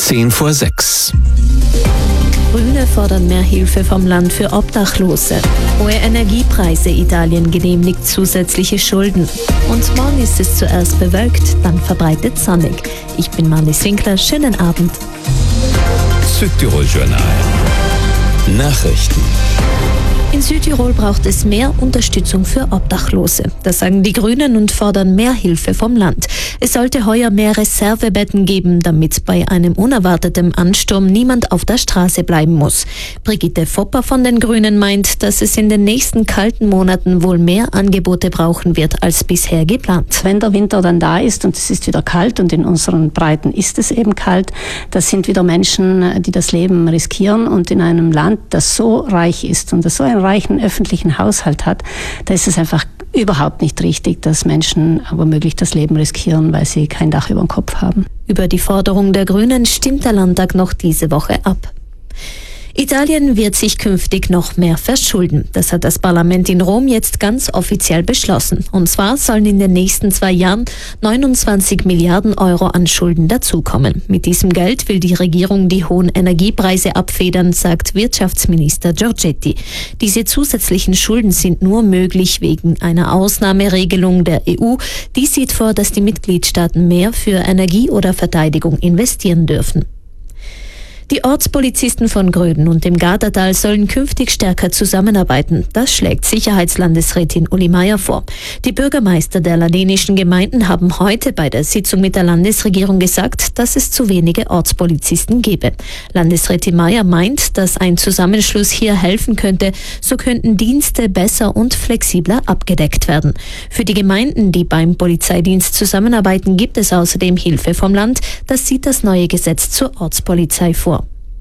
5:10. Grüne fordern mehr Hilfe vom Land für Obdachlose. Hohe Energiepreise, Italien genehmigt zusätzliche Schulden. Und morgen ist es zuerst bewölkt, dann verbreitet sonnig. Ich bin Marlies Winkler, schönen Abend. Südtirol Journal. Nachrichten. In Südtirol braucht es mehr Unterstützung für Obdachlose. Das sagen die Grünen und fordern mehr Hilfe vom Land. Es sollte heuer mehr Reservebetten geben, damit bei einem unerwarteten Ansturm niemand auf der Straße bleiben muss. Brigitte Fopper von den Grünen meint, dass es in den nächsten kalten Monaten wohl mehr Angebote brauchen wird als bisher geplant. Wenn der Winter dann da ist und es ist wieder kalt und in unseren Breiten ist es eben kalt, das sind wieder Menschen, die das Leben riskieren, und in einem Land, das so reich ist und das so einen reichen öffentlichen Haushalt hat, da ist es einfach überhaupt nicht richtig, dass Menschen womöglich das Leben riskieren, weil sie kein Dach über dem Kopf haben. Über die Forderung der Grünen stimmt der Landtag noch diese Woche ab. Italien wird sich künftig noch mehr verschulden. Das hat das Parlament in Rom jetzt ganz offiziell beschlossen. Und zwar sollen in den nächsten 2 Jahren 29 Milliarden Euro an Schulden dazukommen. Mit diesem Geld will die Regierung die hohen Energiepreise abfedern, sagt Wirtschaftsminister Giorgetti. Diese zusätzlichen Schulden sind nur möglich wegen einer Ausnahmeregelung der EU. Die sieht vor, dass die Mitgliedstaaten mehr für Energie oder Verteidigung investieren dürfen. Die Ortspolizisten von Gröden und dem Gardatal sollen künftig stärker zusammenarbeiten. Das schlägt Sicherheitslandesrätin Uli Meier vor. Die Bürgermeister der ladinischen Gemeinden haben heute bei der Sitzung mit der Landesregierung gesagt, dass es zu wenige Ortspolizisten gebe. Landesrätin Meier meint, dass ein Zusammenschluss hier helfen könnte. So könnten Dienste besser und flexibler abgedeckt werden. Für die Gemeinden, die beim Polizeidienst zusammenarbeiten, gibt es außerdem Hilfe vom Land. Das sieht das neue Gesetz zur Ortspolizei vor.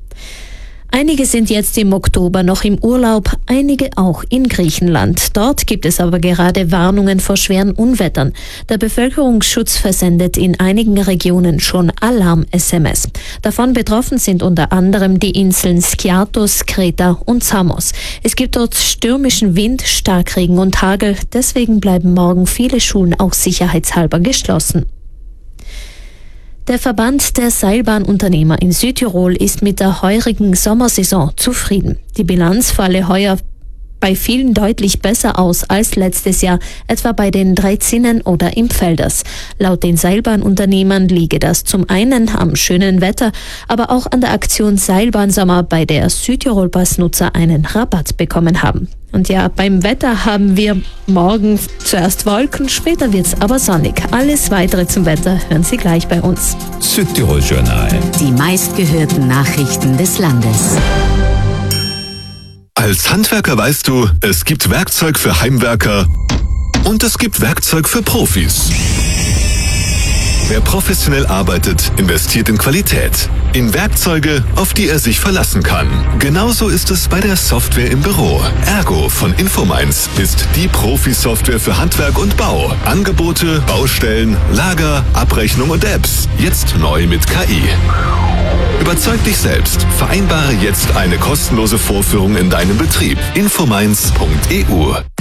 Einige sind jetzt im Oktober noch im Urlaub, einige auch in Griechenland. Dort gibt es aber gerade Warnungen vor schweren Unwettern. Der Bevölkerungsschutz versendet in einigen Regionen schon Alarm-SMS. Davon betroffen sind unter anderem die Inseln Skiathos, Kreta und Samos. Es gibt dort stürmischen Wind, Starkregen und Hagel. Deswegen bleiben morgen viele Schulen auch sicherheitshalber geschlossen. Der Verband der Seilbahnunternehmer in Südtirol ist mit der heurigen Sommersaison zufrieden. Die Bilanz falle heuer bei vielen deutlich besser aus als letztes Jahr, etwa bei den Dreizinnen oder im Felders. Laut den Seilbahnunternehmern liege das zum einen am schönen Wetter, aber auch an der Aktion Seilbahnsommer, bei der Südtirol-Passnutzer einen Rabatt bekommen haben. Und ja, beim Wetter haben wir morgen zuerst Wolken, später wird's aber sonnig. Alles Weitere zum Wetter hören Sie gleich bei uns. Südtirol Journal. Die meistgehörten Nachrichten des Landes. Als Handwerker weißt du, es gibt Werkzeug für Heimwerker und es gibt Werkzeug für Profis. Wer professionell arbeitet, investiert in Qualität, in Werkzeuge, auf die er sich verlassen kann. Genauso ist es bei der Software im Büro. Ergo von Infominds ist die Profi-Software für Handwerk und Bau. Angebote, Baustellen, Lager, Abrechnung und Apps. Jetzt neu mit KI. Überzeug dich selbst. Vereinbare jetzt eine kostenlose Vorführung in deinem Betrieb. Infominds.eu